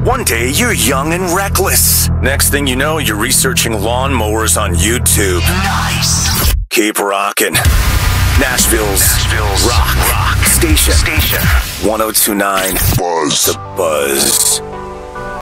One day, you're young and reckless. Next thing you know, you're researching lawnmowers on YouTube. Nice. Keep rocking. Nashville's rock station. 1029 Buzz. The Buzz.